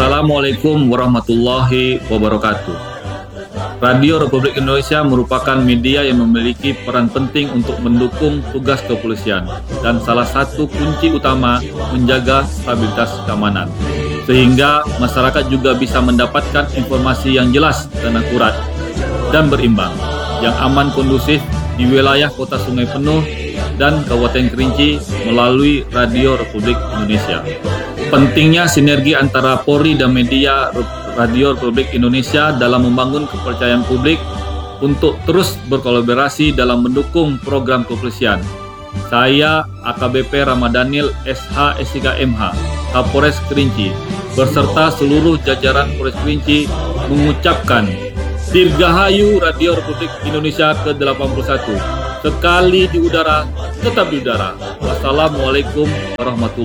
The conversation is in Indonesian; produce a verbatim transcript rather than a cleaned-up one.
Assalamualaikum warahmatullahi wabarakatuh. Radio Republik Indonesia merupakan media yang memiliki peran penting untuk mendukung tugas kepolisian dan salah satu kunci utama menjaga stabilitas keamanan, sehingga masyarakat juga bisa mendapatkan informasi yang jelas dan akurat dan berimbang, yang aman kondusif di wilayah Kota Sungai Penuh dan Kabupaten Kerinci melalui Radio Republik Indonesia. Pentingnya sinergi antara Polri dan media Radio Republik Indonesia dalam membangun kepercayaan publik untuk terus berkolaborasi dalam mendukung program kepolisian. Saya A K B P Ramadhanil S H S I K M H, Kapolres Kerinci, beserta seluruh jajaran Polres Kerinci mengucapkan Dirgahayu Radio Republik Indonesia ke delapan puluh satu. Sekali di udara, tetap di udara. Wassalamualaikum warahmatullahi wabarakatuh.